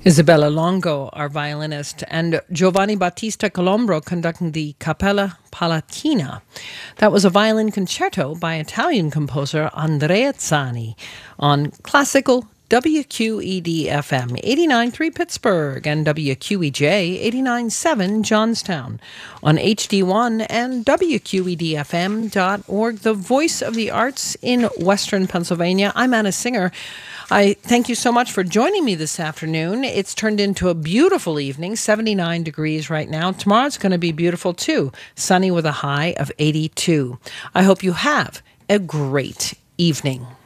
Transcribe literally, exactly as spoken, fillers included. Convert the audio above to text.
Isabella Longo, our violinist, and Giovanni Battista Colombro conducting the Cappella Palatina. That was a violin concerto by Italian composer Andrea Zani on classical W Q E D F M eighty-nine point three Pittsburgh and W Q E J eighty-nine point seven Johnstown, on H D one and W Q E D F M dot org, the voice of the arts in Western Pennsylvania. I'm Anna Singer. I thank you so much for joining me this afternoon. It's turned into a beautiful evening, seventy-nine degrees right now. Tomorrow's going to be beautiful too, sunny with a high of eighty-two. I hope you have a great evening.